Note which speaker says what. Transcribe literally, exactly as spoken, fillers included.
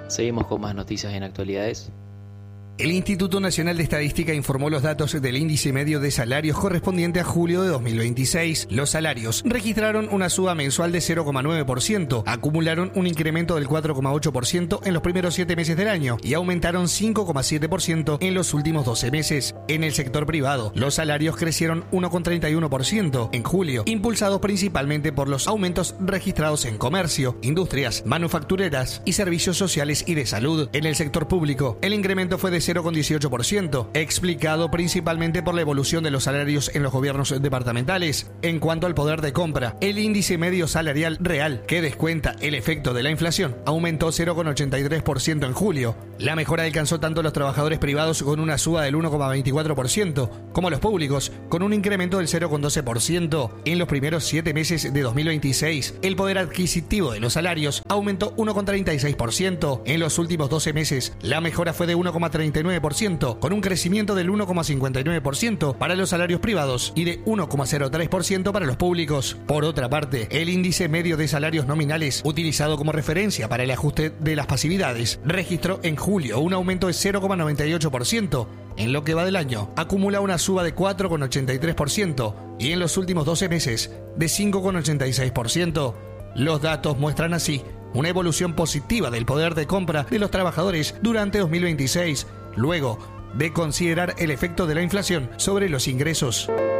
Speaker 1: Seguimos con más noticias en actualidades.
Speaker 2: El Instituto Nacional de Estadística informó los datos del índice medio de salarios correspondiente a julio de dos mil veintiséis. Los salarios registraron una suba mensual de cero coma nueve por ciento, acumularon un incremento del cuatro coma ocho por ciento en los primeros siete meses del año y aumentaron cinco coma siete por ciento en los últimos doce meses. En el sector privado, los salarios crecieron uno coma treinta y uno por ciento en julio, impulsados principalmente por los aumentos registrados en comercio, industrias, manufactureras y servicios sociales y de salud. En el sector público, el incremento fue de cero coma dieciocho por ciento, explicado principalmente por la evolución de los salarios en los gobiernos departamentales. En cuanto al poder de compra, el índice medio salarial real, que descuenta el efecto de la inflación, aumentó cero coma ochenta y tres por ciento en julio. La mejora alcanzó tanto a los trabajadores privados con una suba del uno coma veinticuatro por ciento, como a los públicos con un incremento del cero coma doce por ciento. En los primeros siete meses de dos mil veintiséis, el poder adquisitivo de los salarios aumentó uno coma treinta y seis por ciento. En los últimos doce meses, la mejora fue de uno coma treinta y nueve por ciento, con un crecimiento del uno coma cincuenta y nueve por ciento para los salarios privados y de uno coma cero tres por ciento para los públicos. Por otra parte, el índice medio de salarios nominales, utilizado como referencia para el ajuste de las pasividades, registró en julio un aumento de cero coma noventa y ocho por ciento. En lo que va del año, acumula una suba de cuatro coma ochenta y tres por ciento y en los últimos doce meses de cinco coma ochenta y seis por ciento. Los datos muestran así una evolución positiva del poder de compra de los trabajadores durante dos mil veintiséis, luego de considerar el efecto de la inflación sobre los ingresos.